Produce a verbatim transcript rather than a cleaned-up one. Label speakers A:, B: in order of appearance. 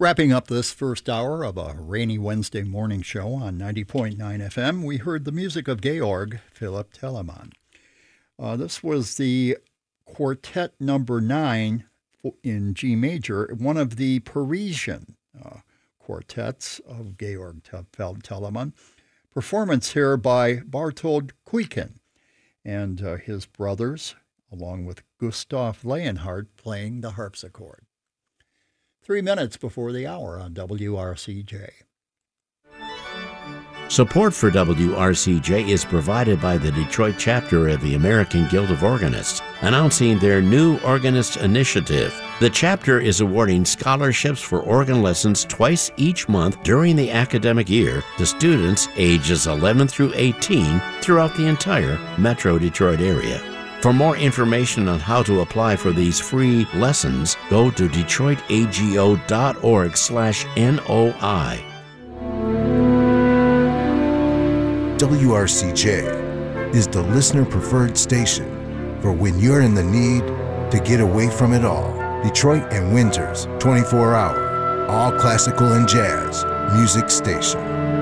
A: Wrapping up this first hour of a rainy Wednesday morning show on ninety point nine F M, we heard the music of Georg Philipp Telemann. Uh, this was the Quartet Number Nine in G major, one of the Parisian uh, quartets of Georg Telemann. Performance here by Barthold Kuiken and uh, his brothers, along with Gustav Leonhardt playing the harpsichord. Three minutes before the hour on W R C J.
B: Support for W R C J is provided by the Detroit chapter of the American Guild of Organists, announcing their new Organist Initiative. The chapter is awarding scholarships for organ lessons twice each month during the academic year to students ages eleven through eighteen throughout the entire Metro Detroit area. For more information on how to apply for these free lessons, go to detroitago.org slash NOI.
C: W R C J is the listener-preferred station for when you're in the need to get away from it all. Detroit and Windsor's twenty-four hour, all classical and jazz music station.